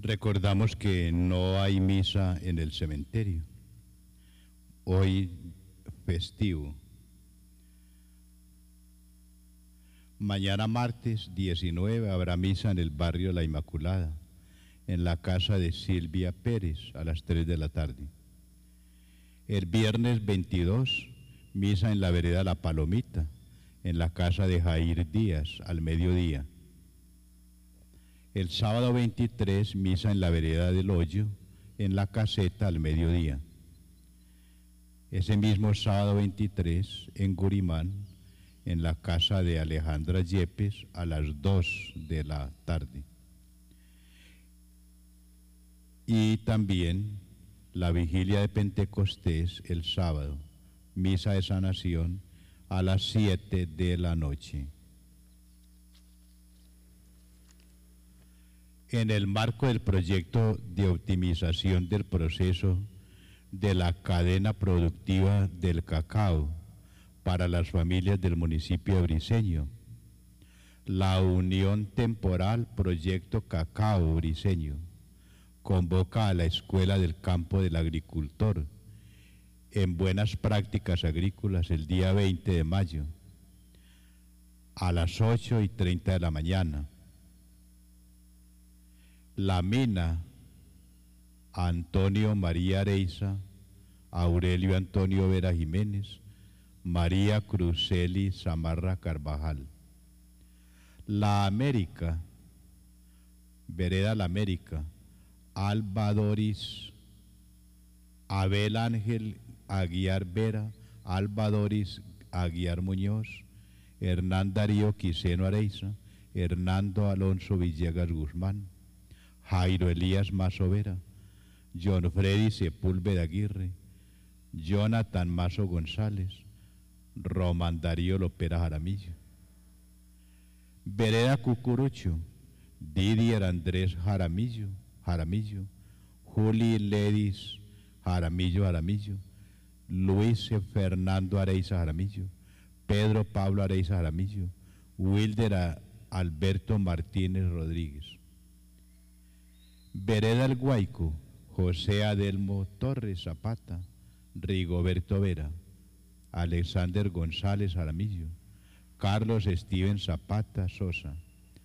Recordamos que no hay misa en el cementerio. Hoy festivo. Mañana martes 19 habrá misa en el barrio La Inmaculada, en la casa de Silvia Pérez a las 3 de la tarde. El viernes 22, misa en la vereda La Palomita, en la casa de Jair Díaz al mediodía. El sábado 23, misa en la vereda del Hoyo, en la caseta al mediodía. Ese mismo sábado 23, en Gurimán, en la casa de Alejandra Yepes, a las 2 de la tarde. Y también la vigilia de Pentecostés el sábado, misa de sanación a las 7 de la noche. En el marco del proyecto de optimización del proceso de la cadena productiva del cacao para las familias del municipio de Briceño, la Unión Temporal Proyecto Cacao Briceño convoca a la Escuela del Campo del Agricultor en Buenas Prácticas Agrícolas el día 20 de mayo a las 8:30 de la mañana. La mina Antonio María Areiza, Aurelio Antonio Vera Jiménez, María Cruzeli Zamarra Carvajal. La América, Vereda La América, Alba Doris, Abel Ángel Aguiar Vera, Alba Doris Aguiar Muñoz, Hernán Darío Quiseno Areiza, Hernando Alonso Villegas Guzmán, Jairo Elías Mazo Vera, John Freddy Sepúlveda Aguirre, Jonathan Mazo González, Román Darío Lopera Jaramillo. Vereda Cucurucho, Didier Andrés Jaramillo, Juli Ledis Jaramillo, Luis Fernando Areiza Jaramillo, Pedro Pablo Areiza Jaramillo, Wilder Alberto Martínez Rodríguez. Vereda El Guayco, José Adelmo Torres Zapata, Rigoberto Vera, Alexander González Jaramillo, Carlos Steven Zapata Sosa.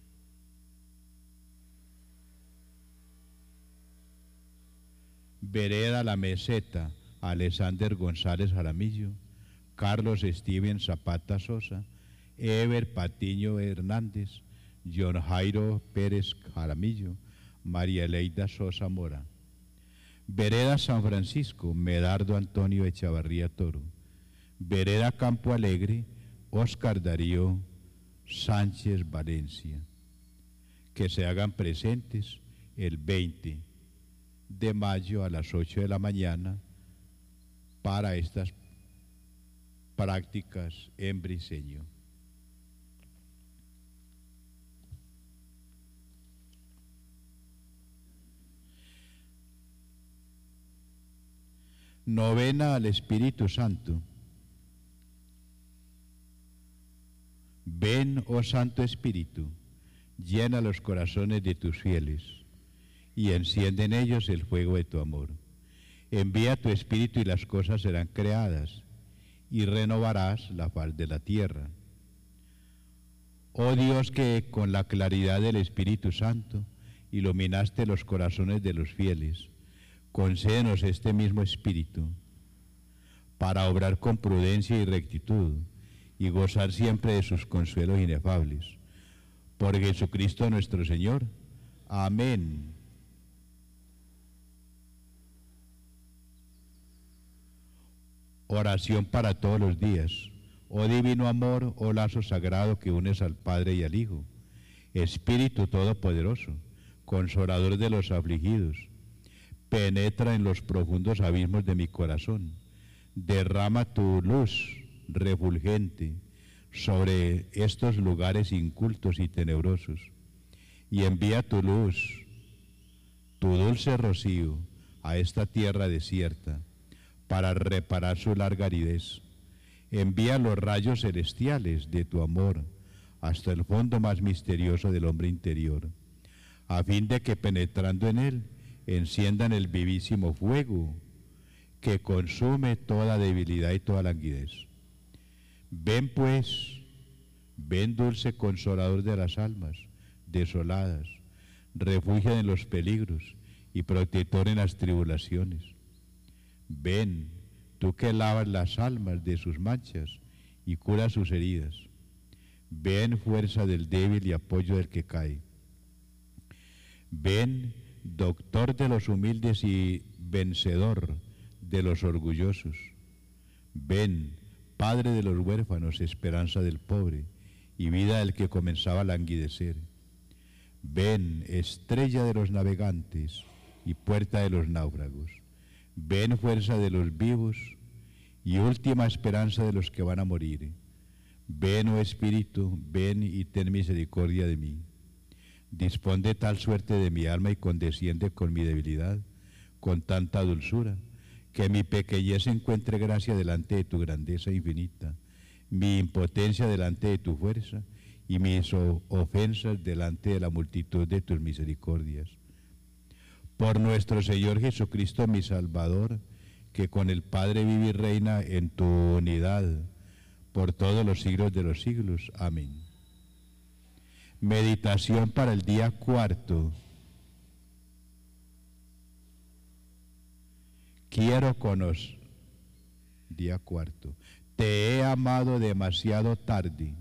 Vereda La Meseta, Alexander González Jaramillo, Carlos Steven Zapata Sosa, Ever Patiño Hernández, John Jairo Pérez Jaramillo, María Eleida Sosa Mora. Vereda San Francisco, Medardo Antonio Echavarría Toro. Vereda Campo Alegre, Óscar Darío Sánchez Valencia. Que se hagan presentes el 20 de mayo a las 8 de la mañana para estas prácticas en Briceño. Novena al Espíritu Santo. Ven, oh Santo Espíritu, llena los corazones de tus fieles y enciende en ellos el fuego de tu amor. Envía tu Espíritu y las cosas serán creadas y renovarás la faz de la tierra. Oh Dios, que con la claridad del Espíritu Santo iluminaste los corazones de los fieles, concédenos este mismo Espíritu para obrar con prudencia y rectitud y gozar siempre de sus consuelos inefables. Por Jesucristo nuestro Señor. Amén. Oración para todos los días. Oh divino amor, oh lazo sagrado que unes al Padre y al Hijo, Espíritu Todopoderoso, consolador de los afligidos, penetra en los profundos abismos de mi corazón, derrama tu luz refulgente sobre estos lugares incultos y tenebrosos, y envía tu luz, tu dulce rocío, a esta tierra desierta, para reparar su larga aridez. Envía los rayos celestiales de tu amor hasta el fondo más misterioso del hombre interior, a fin de que penetrando en él enciendan el vivísimo fuego que consume toda debilidad y toda languidez. Ven pues, ven dulce consolador de las almas desoladas, refugio en los peligros y protector en las tribulaciones. Ven, tú que lavas las almas de sus manchas y curas sus heridas. Ven, fuerza del débil y apoyo del que cae. Ven, doctor de los humildes y vencedor de los orgullosos. Ven, padre de los huérfanos, esperanza del pobre y vida del que comenzaba a languidecer. Ven, estrella de los navegantes y puerta de los náufragos. Ven, fuerza de los vivos y última esperanza de los que van a morir. Ven, oh Espíritu, ven y ten misericordia de mí. Dispón de tal suerte de mi alma y condesciende con mi debilidad, con tanta dulzura, que mi pequeñez encuentre gracia delante de tu grandeza infinita, mi impotencia delante de tu fuerza y mis ofensas delante de la multitud de tus misericordias. Por nuestro Señor Jesucristo, mi Salvador, que con el Padre vive y reina en tu unidad, por todos los siglos de los siglos. Amén. Meditación para el día 4. Quiero conocer. Día 4. Te he amado demasiado tarde.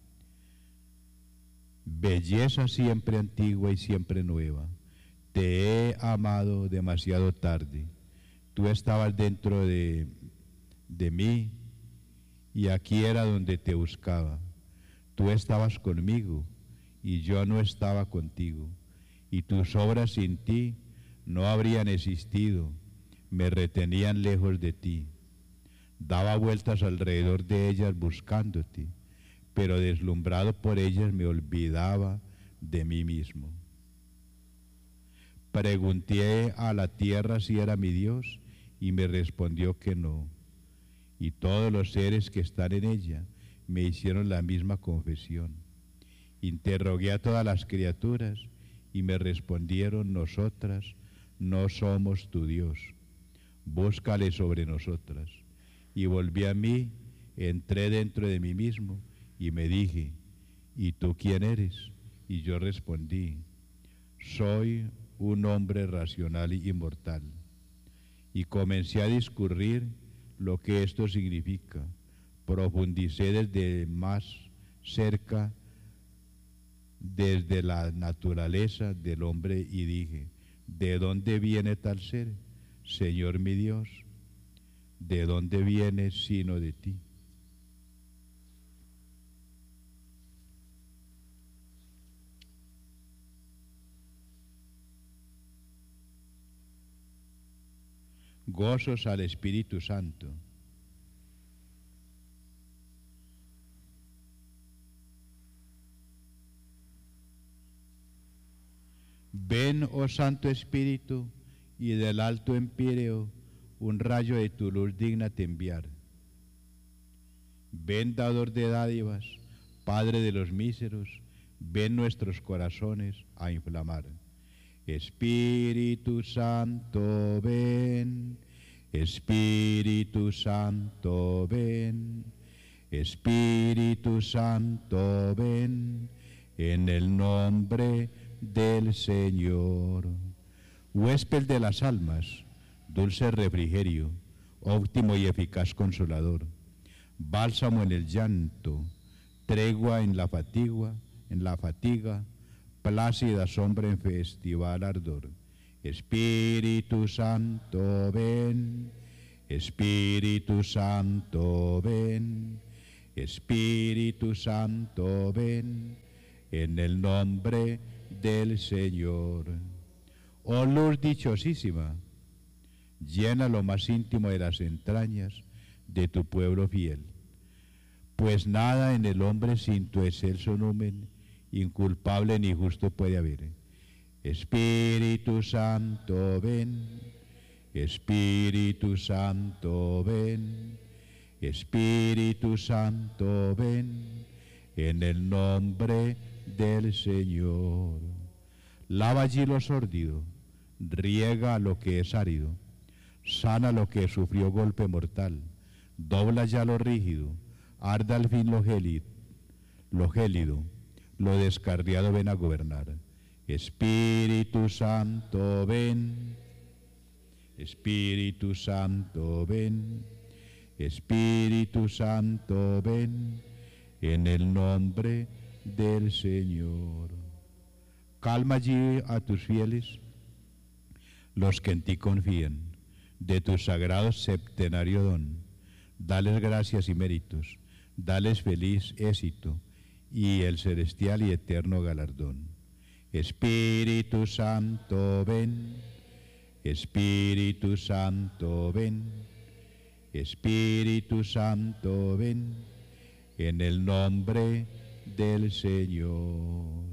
Belleza siempre antigua y siempre nueva. Te he amado demasiado tarde. Tú estabas dentro de mí y aquí era donde te buscaba. Tú estabas conmigo y yo no estaba contigo. Y tus obras sin ti no habrían existido. Me retenían lejos de ti. Daba vueltas alrededor de ellas buscándote, pero deslumbrado por ellas me olvidaba de mí mismo. Pregunté a la tierra si era mi Dios y me respondió que no. Y todos los seres que están en ella me hicieron la misma confesión. Interrogué a todas las criaturas y me respondieron: nosotras no somos tu Dios. Búscale sobre nosotras. Y volví a mí, entré dentro de mí mismo y me dije: ¿y tú quién eres? Y yo respondí: soy un hombre racional y inmortal. Y comencé a discurrir lo que esto significa. Profundicé desde más cerca, desde la naturaleza del hombre, y dije: ¿de dónde viene tal ser, Señor mi Dios? ¿De dónde viene sino de ti? Gozos al Espíritu Santo. Ven, oh Santo Espíritu, y del alto empíreo un rayo de tu luz dígnate enviar. Ven, dador de dádivas, Padre de los míseros, ven nuestros corazones a inflamar. Espíritu Santo, ven. Espíritu Santo, ven. Espíritu Santo, ven. En el nombre del Señor. Huésped de las almas, dulce refrigerio, óptimo y eficaz consolador, bálsamo en el llanto, tregua en la fatiga, plácida sombra en festival ardor. Espíritu Santo, ven. Espíritu Santo, ven. Espíritu Santo, ven. En el nombre del Señor. Oh luz dichosísima, llena lo más íntimo de las entrañas de tu pueblo fiel, pues nada en el hombre sin tu excelso numen, inculpable ni justo puede haber. Espíritu Santo, ven. Espíritu Santo, ven. Espíritu Santo, ven. En el nombre del Señor. Lava allí lo sórdido, riega lo que es árido, sana lo que sufrió golpe mortal, dobla ya lo rígido, arda al fin lo gélido, lo descarriado ven a gobernar. Espíritu Santo ven, Espíritu Santo ven, Espíritu Santo ven, en el nombre del Señor. Calma allí a tus fieles, los que en ti confían, de tu sagrado septenario don. Dales gracias y méritos, dales feliz éxito y el celestial y eterno galardón. Espíritu Santo ven, Espíritu Santo ven, Espíritu Santo ven, en el nombre del Señor.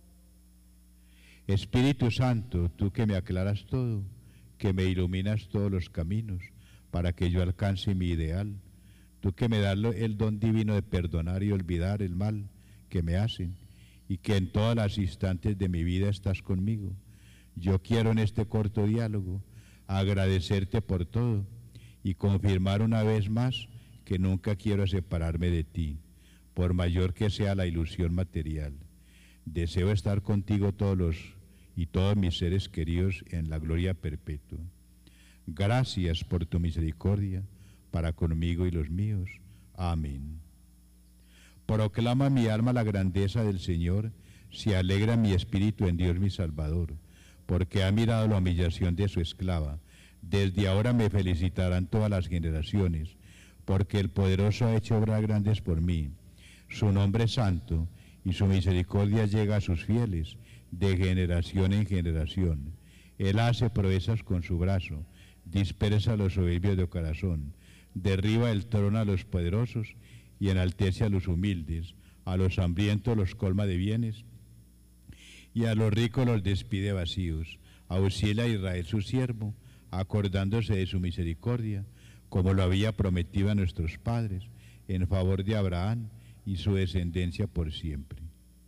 Espíritu Santo, tú que me aclaras todo, que me iluminas todos los caminos para que yo alcance mi ideal, tú que me das el don divino de perdonar y olvidar el mal que me hacen y que en todas las instantes de mi vida estás conmigo. Yo quiero en este corto diálogo agradecerte por todo y confirmar una vez más que nunca quiero separarme de ti, por mayor que sea la ilusión material. Deseo estar contigo todos mis seres queridos en la gloria perpetua. Gracias por tu misericordia para conmigo y los míos. Amén. Proclama mi alma la grandeza del Señor, se alegra mi espíritu en Dios mi Salvador, porque ha mirado la humillación de su esclava. Desde ahora me felicitarán todas las generaciones, porque el poderoso ha hecho obras grandes por mí. Su nombre es santo, y su misericordia llega a sus fieles, de generación en generación. Él hace proezas con su brazo, dispersa a los soberbios de corazón, derriba el trono a los poderosos y enaltece a los humildes, a los hambrientos los colma de bienes y a los ricos los despide vacíos. Auxilia a Israel su siervo, acordándose de su misericordia, como lo había prometido a nuestros padres, en favor de Abraham y su descendencia por siempre.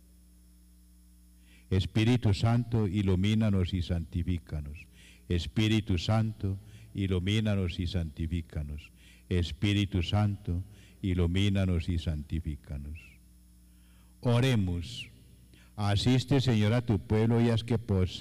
Espíritu Santo, ilumínanos y santifícanos. Espíritu Santo, ilumínanos y santifícanos. Espíritu Santo, ilumínanos y santifícanos. Oremos. Asiste, Señor, a tu pueblo y haz que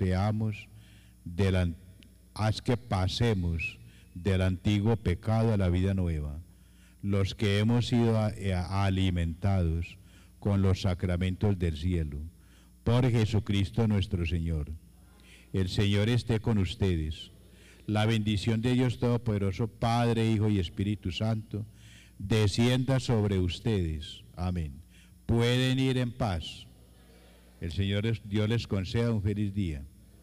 pasemos del antiguo pecado a la vida nueva, los que hemos sido alimentados con los sacramentos del cielo, por Jesucristo nuestro Señor. El Señor esté con ustedes. La bendición de Dios Todopoderoso, Padre, Hijo y Espíritu Santo, descienda sobre ustedes. Amén. Pueden ir en paz. El Señor Dios les conceda un feliz día.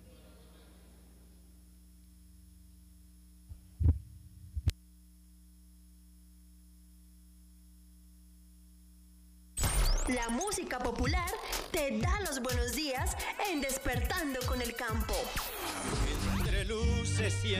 La música popular te da los buenos días en Despertando con el Campo. Entre luces y